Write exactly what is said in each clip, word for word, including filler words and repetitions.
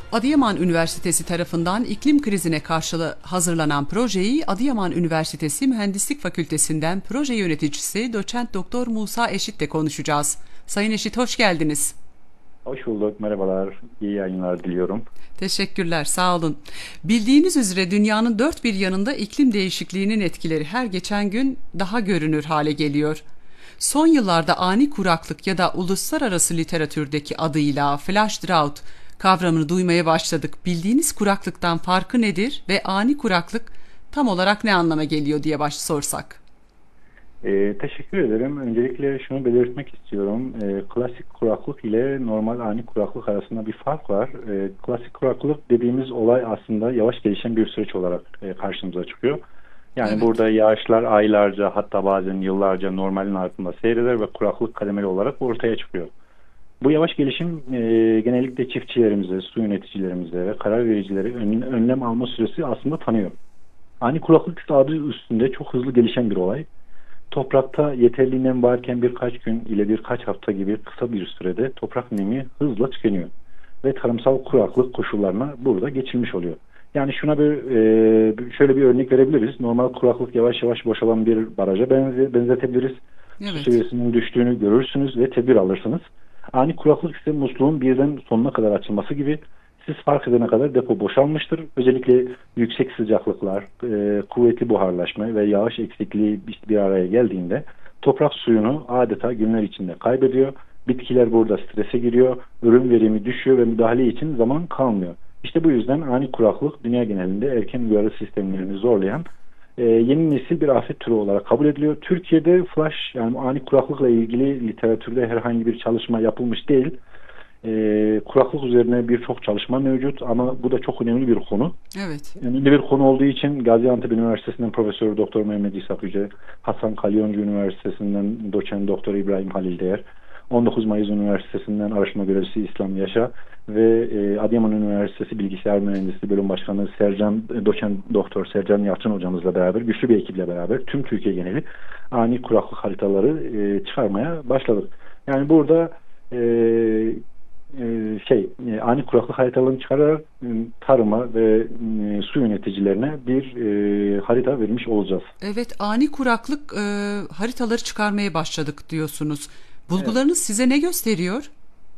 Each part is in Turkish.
Adıyaman Üniversitesi tarafından iklim krizine karşı hazırlanan projeyi Adıyaman Üniversitesi Mühendislik Fakültesinden proje yöneticisi Doçent Doktor Musa Eşit'le konuşacağız. Sayın Eşit, hoş geldiniz. Hoş bulduk, merhabalar, iyi yayınlar diliyorum. Teşekkürler, sağ olun. Bildiğiniz üzere dünyanın dört bir yanında iklim değişikliğinin etkileri her geçen gün daha görünür hale geliyor. Son yıllarda ani kuraklık ya da uluslararası literatürdeki adıyla flash drought kavramını duymaya başladık. Bildiğiniz kuraklıktan farkı nedir ve ani kuraklık tam olarak ne anlama geliyor diye baş sorsak. Ee, teşekkür ederim. Öncelikle şunu belirtmek istiyorum. Ee, klasik kuraklık ile normal ani kuraklık arasında bir fark var. Ee, klasik kuraklık dediğimiz olay aslında yavaş gelişen bir süreç olarak e, karşımıza çıkıyor. Yani evet. Burada yağışlar aylarca, hatta bazen yıllarca normalin altında seyreder ve kuraklık kademeli olarak ortaya çıkıyor. Bu yavaş gelişim e, genellikle çiftçilerimize, su yöneticilerimize ve karar vericilere ön, önlem alma süresi aslında tanıyor. Ani kuraklık adı üstünde çok hızlı gelişen bir olay. Toprakta yeterli nem varken birkaç gün ile birkaç hafta gibi kısa bir sürede toprak nemi hızla tükeniyor. Ve tarımsal kuraklık koşullarına burada geçilmiş oluyor. Yani şuna bir e, şöyle bir örnek verebiliriz. Normal kuraklık yavaş yavaş boşalan bir baraja benze, benzetebiliriz. Evet. Su seviyesinin düştüğünü görürsünüz ve tedbir alırsınız. Ani kuraklık ise musluğun birden sonuna kadar açılması gibi. Siz fark edene kadar depo boşalmıştır. Özellikle yüksek sıcaklıklar, e, kuvvetli buharlaşma ve yağış eksikliği bir araya geldiğinde toprak suyunu adeta günler içinde kaybediyor. Bitkiler burada strese giriyor, ürün verimi düşüyor ve müdahale için zaman kalmıyor. İşte bu yüzden ani kuraklık dünya genelinde erken uyarı sistemlerini zorlayan e, yeni nesil bir afet türü olarak kabul ediliyor. Türkiye'de flash, yani ani kuraklıkla ilgili literatürde herhangi bir çalışma yapılmış değil. E, kuraklık üzerine birçok çalışma mevcut ama bu da çok önemli bir konu. Evet. Önemli bir konu olduğu için Gaziantep Üniversitesi'nden Profesör Doktor Mehmet İshak Yüce, Hasan Kalyoncu Üniversitesi'nden Doçent Doktor İbrahim Halil Değer, on dokuz Mayıs Üniversitesi'nden Araştırma Görevlisi İslam Yaşa ve e, Adıyaman Üniversitesi Bilgisayar Mühendisliği Bölüm Başkanı Sercan Doçent Doktor Sercan Yalçın hocamızla beraber, güçlü bir ekiple beraber tüm Türkiye geneli ani kuraklık haritaları e, çıkarmaya başladık. Yani burada e, Ee, şey e, ani kuraklık haritalarını çıkararak e, tarıma ve e, su yöneticilerine bir e, harita vermiş olacağız. Evet, ani kuraklık e, haritaları çıkarmaya başladık diyorsunuz. Bulgularınız evet. Size ne gösteriyor?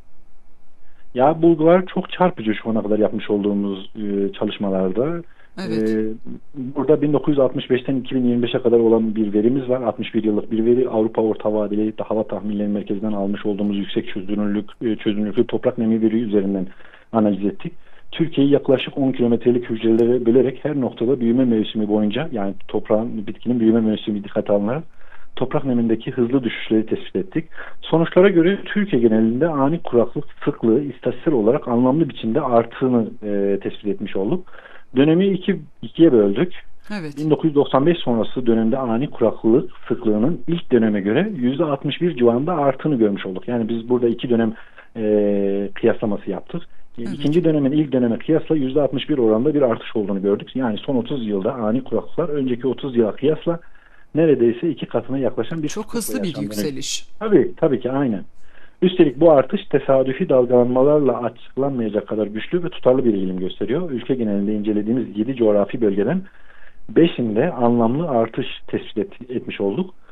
Ya bulgular çok çarpıcı şu ana kadar yapmış olduğumuz e, çalışmalarda. Evet. Ee, burada bin dokuz yüz altmış beşten iki bin yirmi beşe kadar olan bir verimiz var. altmış bir yıllık bir veri. Avrupa Orta Vadeli Hava Tahminleri Merkezi'nden almış olduğumuz yüksek çözünürlük, çözünürlüklü toprak nemi veri üzerinden analiz ettik. Türkiye'yi yaklaşık on kilometrelik hücrelere bölerek her noktada büyüme mevsimi boyunca, yani toprağın, bitkinin büyüme mevsimi dikkate alınarak toprak nemindeki hızlı düşüşleri tespit ettik. Sonuçlara göre Türkiye genelinde ani kuraklık sıklığı istatistiksel olarak anlamlı biçimde arttığını e, tespit etmiş olduk. Dönemi iki, ikiye böldük. Evet. bin dokuz yüz doksan beş sonrası dönemde ani kuraklık sıklığının ilk döneme göre yüzde altmış bir civarında arttığını görmüş olduk. Yani biz burada iki dönem e, kıyaslaması yaptık. Evet. İkinci dönemin ilk döneme kıyasla yüzde altmış bir oranda bir artış olduğunu gördük. Yani son otuz yılda ani kuraklıklar önceki otuz yıla kıyasla neredeyse iki katına yaklaşan bir çok hızlı bir yükseliş. Tabii, tabii ki aynen. Üstelik bu artış tesadüfi dalgalanmalarla açıklanmayacak kadar güçlü ve tutarlı bir eğilim gösteriyor. Ülke genelinde incelediğimiz yedi coğrafi bölgeden beşinde anlamlı artış tespit et, etmiş olduk.